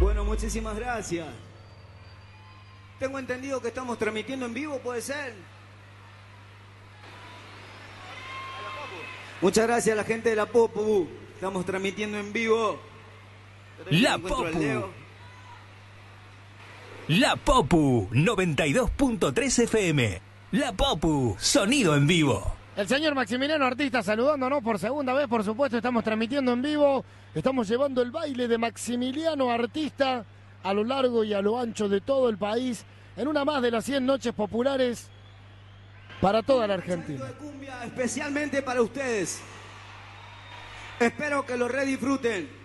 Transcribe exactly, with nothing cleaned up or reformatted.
Bueno, muchísimas gracias. Tengo entendido que estamos transmitiendo en vivo, ¿puede ser? Muchas gracias a la gente de la Popu. Estamos transmitiendo en vivo. La Popu. La Popu, noventa y dos punto tres F M. La Popu, sonido en vivo. El señor Maximiliano Artista saludándonos por segunda vez, por supuesto, estamos transmitiendo en vivo. Estamos llevando el baile de Maximiliano Artista a lo largo y a lo ancho de todo el país, en una más de las cien noches populares para toda la Argentina. De cumbia especialmente para ustedes. Espero que lo redisfruten.